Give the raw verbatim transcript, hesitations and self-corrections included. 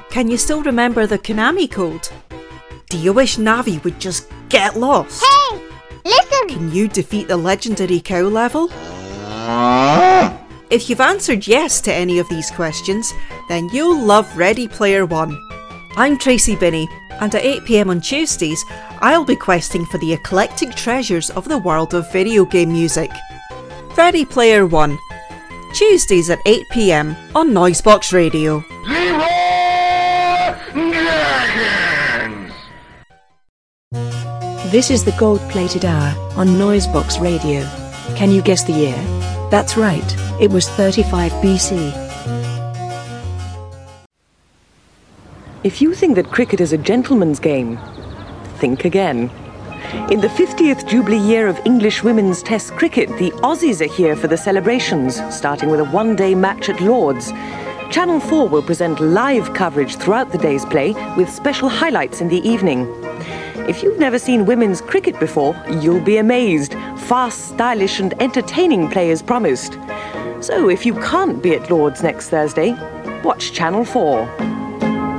Can you still remember the Konami code? Do you wish Navi would just get lost? Hey! Listen! Can you defeat the legendary cow level? If you've answered yes to any of these questions, then you'll love Ready Player One. I'm Tracy Binney, and at eight p m on Tuesdays, I'll be questing for the eclectic treasures of the world of video game music. Ready Player One, Tuesdays at eight p m on Noisebox Radio. This is the gold-plated hour on Noisebox Radio. Can you guess the year? That's right, it was thirty-five B C. If you think that cricket is a gentleman's game, think again. In the fiftieth Jubilee year of English women's Test cricket, the Aussies are here for the celebrations, starting with a one-day match at Lord's. Channel four will present live coverage throughout the day's play, with special highlights in the evening. If you've never seen women's cricket before, you'll be amazed. Fast, stylish and entertaining play is promised. So if you can't be at Lord's next Thursday, watch Channel four.